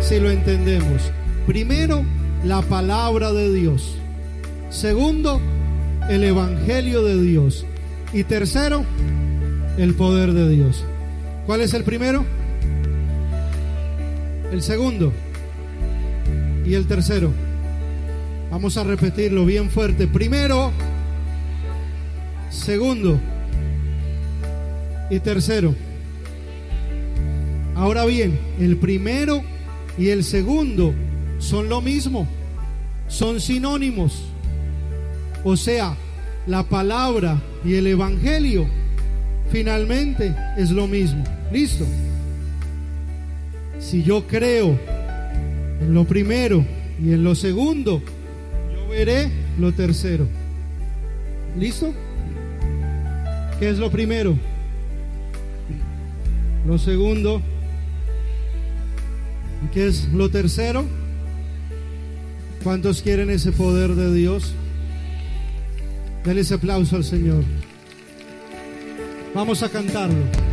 si lo entendemos. Primero, la palabra de Dios. Segundo, el evangelio de Dios. Y tercero, el poder de Dios. ¿Cuál es el primero? El segundo. Y el tercero. Vamos a repetirlo bien fuerte. Primero, segundo y tercero. Ahora bien, el primero y el segundo son lo mismo, son sinónimos. O sea, la palabra y el evangelio finalmente es lo mismo. ¿Listo? Si yo creo en lo primero y en lo segundo, yo veré lo tercero. ¿Listo? ¿Qué es lo primero? Lo segundo. ¿Y qué es lo tercero? ¿Cuántos quieren ese poder de Dios? Denle ese aplauso al Señor. Vamos a cantarlo.